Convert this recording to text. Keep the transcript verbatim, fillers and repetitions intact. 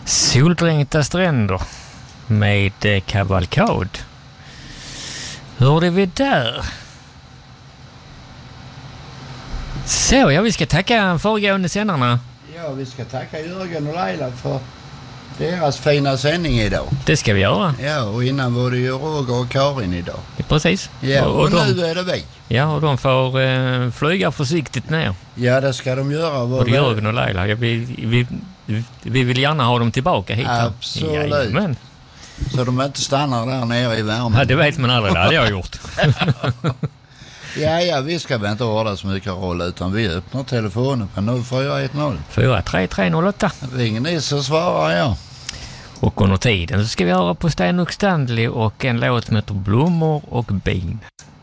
Soldränkta stränder med eh, kavalkad. Hörde vi där? Så, ja, vi ska tacka föregående sändarna. Ja, vi ska tacka Jörgen och Laila för deras fina sändning idag. Det ska vi göra. Ja, och innan var det ju Roger och Karin idag. Ja, precis. Ja, och, och, och de, nu är det vi. Ja, och de får eh, flyga försiktigt ner. Ja, det ska de göra. Både Jörgen och Laila. Ja, vi, vi, vi vill gärna ha dem tillbaka hit. Absolut. Ja, men. Så de inte stannar där nere i värmen. Ja, det vet man aldrig. Det hade jag gjort. Ja, ja, vi ska väl inte hålla så mycket roll utan vi öppnar telefonen på noll fyra ett noll fyra tre tre noll åtta. Ringer ni så svarar jag. Och under tiden så ska vi höra på Sten och Stanley och en låt som heter Blommor och bin.